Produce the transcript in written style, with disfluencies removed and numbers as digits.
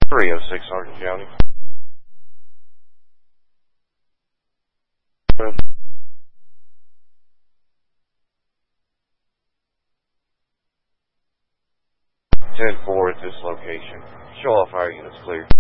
306 Hardin County. 10-4 at this location. Show all fire units cleared.